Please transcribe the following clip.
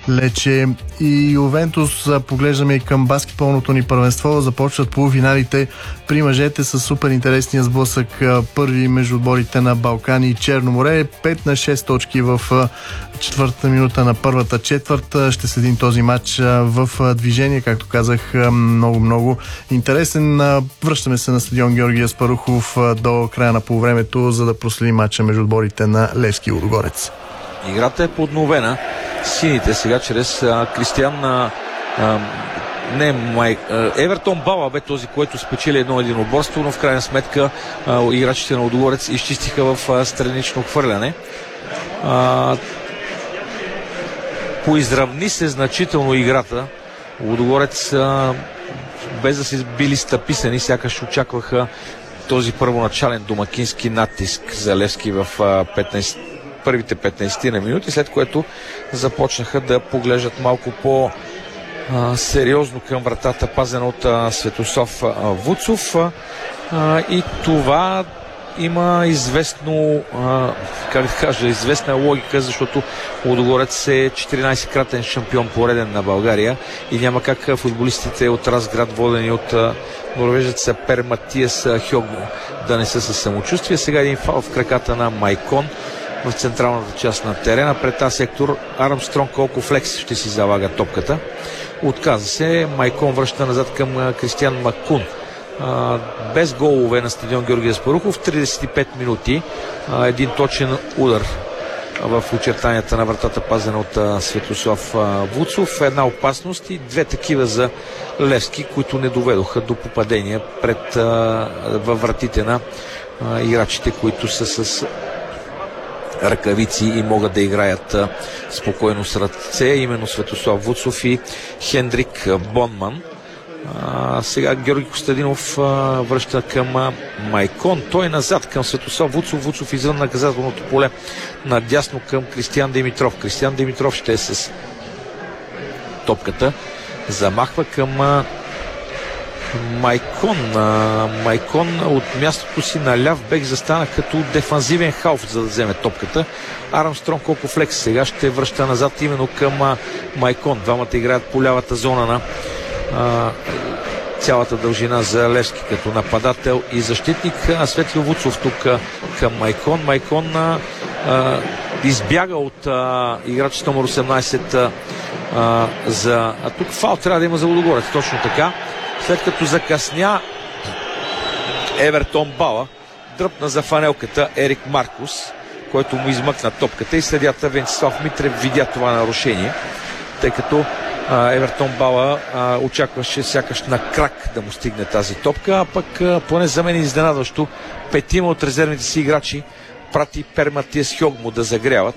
Лече. И Ювентус, поглеждаме и към баскетболното ни първенство. Започват полуфиналите при мъжете с супер интересния сблъсък. Първи между отборите на Балкани и Черно море. 5-6 точки в четвъртата минута на първата четвърт. Ще следим този матч в движение, както казах, много интересен. Връщаме се на стадион Георги Аспарухов до края на полувремето, за да проследим матча между отборите на Левски и Лудогорец. Играта е подновена. Сините сега чрез Кристиан Евертон Бала бе този, който спечели едно единоборство, но в крайна сметка играчите на Лудогорец изчистиха в странично хвърляне. Поизравни се значително играта. Лудогорец, без да се били стъписани, сякаш очакваха този първоначален домакински натиск за Левски в първите 15 на минути, след което започнаха да поглеждат малко по-сериозно към вратата, пазена от Светослав Вуцов, и това има известна логика, защото Лудогорец е 14-кратен шампион пореден на България и няма как футболистите от Разград, водени от норвежеца Пер Матиас Хьогмо, да не са със самочувствие. Сега един фал в краката на Майкон в централната част на терена. Пред тази сектор Армстронг колко флекс ще си залага топката. Отказа се. Майкон връща назад към Кристиан Макун. Без голове на стадион Георги Аспарухов. 35 минути. Един точен удар в очертанията на вратата, пазена от Светослав Вуцов. Една опасност и две такива за Левски, които не доведоха до попадения във вратите на играчите, които са с ръкавици и могат да играят спокойно с ръце, именно Светослав Вуцов и Хендрик Бонман. Сега Георги Костадинов връща към Майкон. Той назад към Светослав Вуцов. Вуцов извън наказателното поле, надясно към Кристиан Димитров. Кристиан Димитров ще е с топката. Замахва към Майкон. Майкон от мястото си на ляв бек застана като дефанзивен халф, за да вземе топката. Армстронг колко флекс сега ще връща назад именно към Майкон. Двамата играят по лявата зона на цялата дължина за Левски като нападател и защитник. Светло Вуцов тук към Майкон. Майкон избяга от играч номер 18 а тук фал трябва да има за Лудогорец. Точно така. След като закъсня Евертон Бала, дръпна за фанелката Ерик Маркус, който му измъкна топката, и съдията Венцислав Митрев видя това нарушение, тъй като Евертон Бала очакваше сякаш на крак да му стигне тази топка, а пък поне за мен изненадващо 5 от резервните си играчи прати Пер Матиас Хьогмо да загряват.